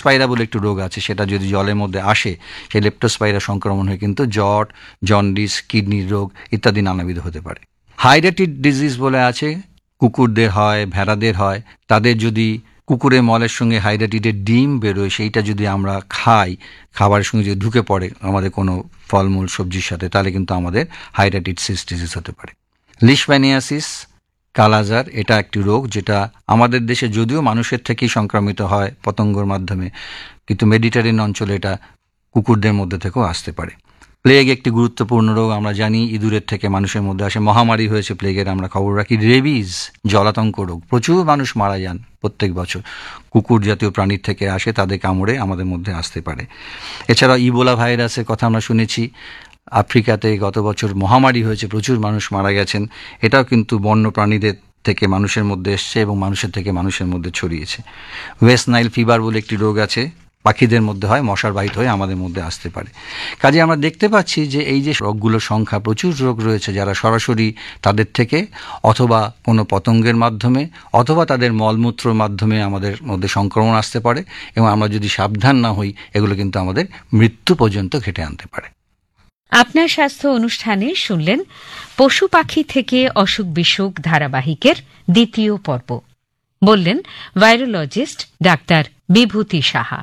Leptospira বলে একটি রোগ আছে, সেটা যদি জলের মধ্যে আসে সেই লেপ্টোস্পাইরা সংক্রমণ হয়ে কিন্তু জট, জন্ডিস, কিডনির রোগ ইত্যাদি নানাবিধ হতে পারে। হাইড্রেটিড ডিজিজ বলে আছে, কুকুরদের হয়, ভেড়াদের হয়। তাদের যদি কুকুরের মলের সঙ্গে হাইড্রেটিডের ডিম বেরোয়, সেইটা যদি আমরা খাই, খাবারের সঙ্গে যদি ঢুকে পড়ে আমাদের কোনো ফলমূল সবজির সাথে, তাহলে কিন্তু আমাদের হাইড্রেটিড ডিজিজ হতে পারে। লিশম্যানিয়াসিস, কালাজার, এটা একটি রোগ যেটা আমাদের দেশে যদিও মানুষের থেকেই সংক্রামিত হয় পতঙ্গর মাধ্যমে, কিন্তু মেডিটেরিয়ান অঞ্চলে এটা কুকুরদের মধ্যে থেকেও আসতে পারে। প্লেগ একটি গুরুত্বপূর্ণ রোগ, আমরা জানি ইঁদুরের থেকে মানুষের মধ্যে আসে। মহামারী হয়েছে প্লেগের, আমরা খবর রাখি। রেবিজ, জলাতঙ্ক রোগ, প্রচুর মানুষ মারা যান প্রত্যেক বছর, কুকুর জাতীয় প্রাণীর থেকে আসে, তাদের কামড়ে আমাদের মধ্যে আসতে পারে। এছাড়াও ইবোলা ভাইরাসের কথা আমরা শুনেছি, আফ্রিকাতে গত বছর মহামারী হয়েছে, প্রচুর মানুষ মারা গেছেন। এটাও কিন্তু বন্য প্রাণীদের থেকে মানুষের মধ্যে এসছে এবং মানুষের থেকে মানুষের মধ্যে ছড়িয়েছে। ওয়েস্ট নাইল ফিভার বলে একটি রোগ আছে, পাখিদের মধ্যে হয়, মশার বাহিত হয়ে আমাদের মধ্যে আসতে পারে। কাজে আমরা দেখতে পাচ্ছি যে এই যে রোগগুলোর সংখ্যা, প্রচুর রোগ রয়েছে যারা সরাসরি তাদের থেকে অথবা কোনো পতঙ্গের মাধ্যমে অথবা তাদের মলমূত্রের মাধ্যমে আমাদের মধ্যে সংক্রমণ আসতে পারে, এবং আমরা যদি সাবধান না হই এগুলো কিন্তু আমাদের মৃত্যু পর্যন্ত ঘেটে আনতে পারে। আপনার স্বাস্থ্য অনুষ্ঠানে শুনলেন পশু পাখি থেকে অসুখ বিসুখ ধারাবাহিকের দ্বিতীয় পর্ব। বললেন ভাইরোলজিস্ট ডাক্তার বিভূতি সাহা।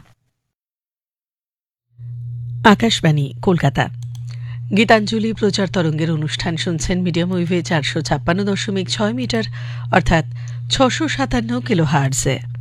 আকাশবাণী কলকাতা, গীতাঞ্জলি প্রচার তরঙ্গের অনুষ্ঠান শুনছেন মিডিয়াম ওয়েভে 456.6 মিটার অর্থাৎ 657 কিলোহার্টজে।